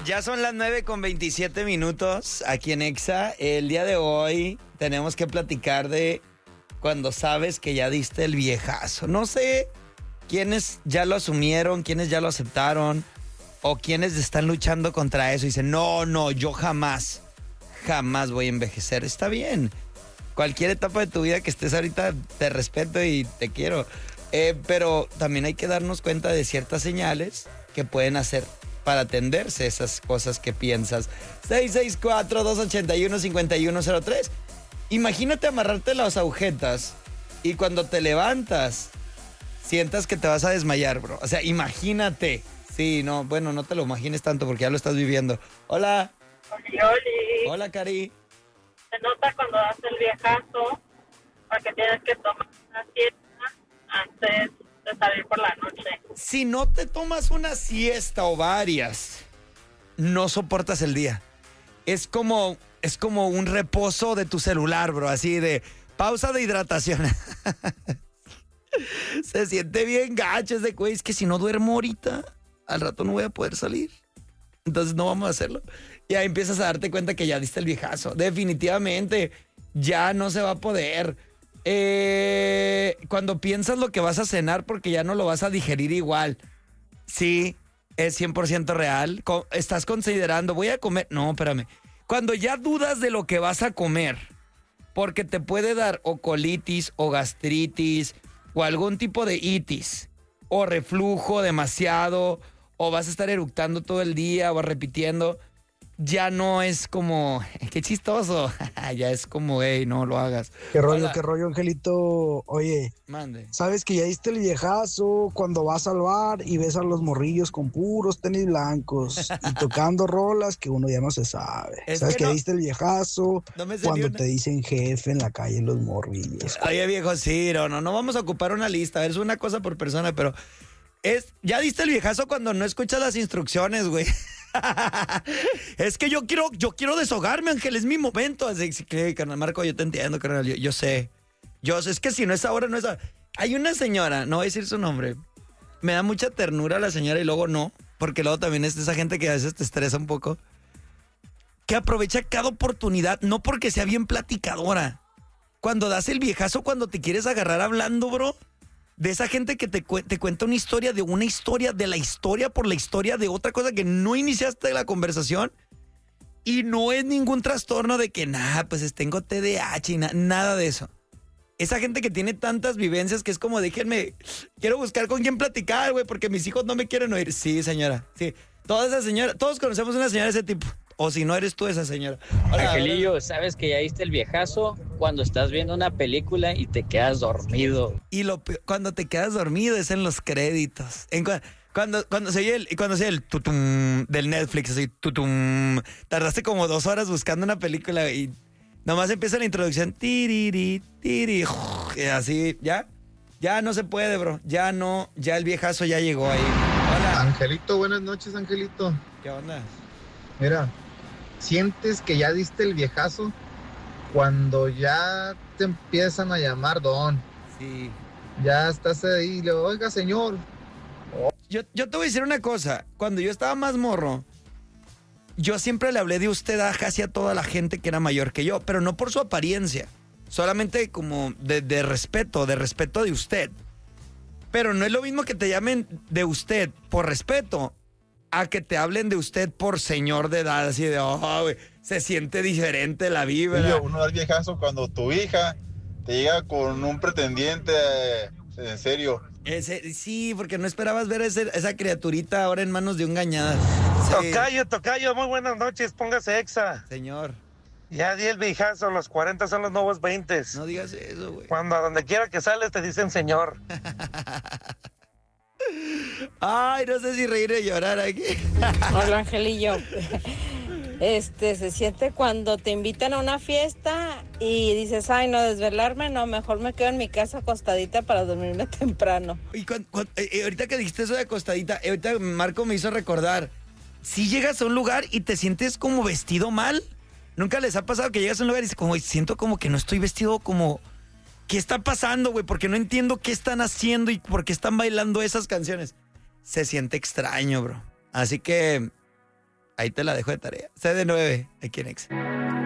Ya son las 9:27 aquí en Exa. El día de hoy tenemos que platicar de cuando sabes que ya diste el viejazo. No sé quiénes ya lo asumieron, quiénes ya lo aceptaron o quiénes están luchando contra eso y dicen, no, yo jamás voy a envejecer. Está bien. Cualquier etapa de tu vida que estés ahorita, te respeto y te quiero. Pero también hay que darnos cuenta de ciertas señales que pueden hacer para atenderse esas cosas que piensas. 664-281-5103. Imagínate amarrarte las agujetas y cuando te levantas sientas que te vas a desmayar, bro. O sea, imagínate. Sí, no, bueno, no te lo imagines tanto porque ya lo estás viviendo. Hola. Oli. Hola, Cari. Se nota cuando das el viejazo porque tienes que tomar una siesta antes de salir por la noche. Si no te tomas una siesta o varias, no soportas el día. Es como un reposo de tu celular, bro, así de pausa de hidratación. Se siente bien gacho ese güey. Es que si no duermo ahorita, al rato no voy a poder salir. Entonces no vamos a hacerlo. Ya empiezas a darte cuenta que ya diste el viejazo. Definitivamente, ya no se va a poder. Cuando piensas lo que vas a cenar porque ya no lo vas a digerir igual. Sí, es 100% real. Estás considerando, voy a comer. No, espérame. Cuando ya dudas de lo que vas a comer, porque te puede dar o colitis o gastritis o algún tipo de itis o reflujo demasiado o vas a estar eructando todo el día o repitiendo, ya no es como, qué chistoso, ya es como, hey, no lo hagas. Qué rollo, Angelito. Oye, mande. ¿Sabes que ya diste el viejazo cuando vas al bar y ves a los morrillos con puros tenis blancos y tocando rolas que uno ya no se sabe? ¿Sabes que ya diste el viejazo cuando te dicen jefe en la calle los morrillos? Oye, viejo, sí, no vamos a ocupar una lista, es una cosa por persona, pero ya diste el viejazo cuando no escuchas las instrucciones, güey. Es que yo quiero deshogarme, Ángel, es mi momento. Así que, carnal Marco, yo te entiendo, carnal, yo sé. Es que si no es ahora, no es ahora. Hay una señora, no voy a decir su nombre, me da mucha ternura la señora y luego no, porque luego también es esa gente que a veces te estresa un poco, que aprovecha cada oportunidad, no porque sea bien platicadora. Cuando das el viejazo, cuando te quieres agarrar hablando, bro, de esa gente que te cuenta una historia de la historia por la historia de otra cosa que no iniciaste la conversación y no es ningún trastorno de que, pues tengo TDAH y nada de eso. Esa gente que tiene tantas vivencias que es como, déjenme, quiero buscar con quién platicar, güey, porque mis hijos no me quieren oír. Sí, señora, sí. Todos conocemos una señora de ese tipo. O si no eres tú esa señora. Hola, Angelillo, hola. ¿sabes que ya diste el viejazo cuando estás viendo una película y te quedas dormido? Y cuando te quedas dormido es en los créditos. Cuando se oye el tutum del Netflix, así, tutum. Tardaste como 2 horas buscando una película y nomás empieza la introducción. Tiriri, tiri, así, ya no se puede, bro. Ya el viejazo ya llegó ahí. Hola. Angelito, buenas noches, Angelito. ¿Qué onda? Mira, sientes que ya diste el viejazo cuando ya te empiezan a llamar don. Sí. Ya estás ahí y le digo, oiga, señor. Yo te voy a decir una cosa. Cuando yo estaba más morro, yo siempre le hablé de usted a casi a toda la gente que era mayor que yo, pero no por su apariencia, solamente como de respeto de usted. Pero no es lo mismo que te llamen de usted por respeto a que te hablen de usted por señor de edad, así de, güey, se siente diferente la vibra. Sí, uno da el viejazo cuando tu hija te llega con un pretendiente en serio. Sí, porque no esperabas ver esa criaturita ahora en manos de un gañada. Sí. Tocayo, muy buenas noches, póngase Exa. Señor. Ya di el viejazo, los 40 son los nuevos 20. No digas eso, güey. Cuando a donde quiera que sales te dicen señor. Ay, no sé si reír o llorar aquí. Hola, Angelillo. Se siente cuando te invitan a una fiesta y dices, ay, no, desvelarme, no, mejor me quedo en mi casa acostadita para dormirme temprano. Y ahorita que dijiste eso de acostadita, ahorita Marco me hizo recordar, si llegas a un lugar y te sientes como vestido mal, ¿nunca les ha pasado que llegas a un lugar y dices, como, siento como que no estoy vestido como... ¿Qué está pasando, güey? Porque no entiendo qué están haciendo y por qué están bailando esas canciones. Se siente extraño, bro. Así que Ahí te la dejo de tarea. C de 9, aquí en Exa.